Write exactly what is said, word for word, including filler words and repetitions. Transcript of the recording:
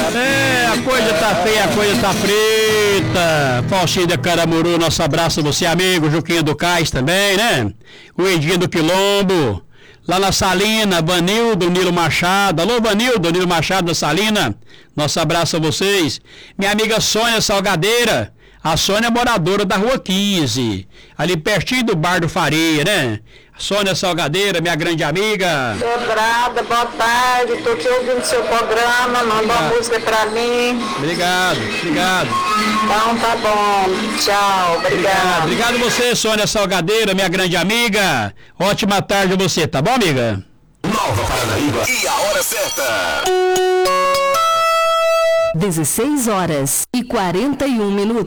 É, a coisa tá feia, a coisa tá preta. Faustinho de Caramuru, nosso abraço a você, amigo. Juquinha do Cais também, né? O Edinho do Quilombo. Lá na Salina, Vanildo, Nilo Machado. Alô, Vanildo, Nilo Machado da Salina. Nosso abraço a vocês. Minha amiga Sônia Salgadeira. A Sônia é moradora da Rua quinze. Ali pertinho do Bar do Faria, né? Sônia Salgadeira, minha grande amiga. Dobrada, boa tarde. Tô aqui ouvindo seu programa. Manda uma música pra mim. Obrigado, obrigado. Então tá bom. Tchau, obrigado. Obrigado a você, Sônia Salgadeira, minha grande amiga. Ótima tarde a você, tá bom, amiga? Nova Paranaíba e a hora certa. dezesseis horas e quarenta e um minutos.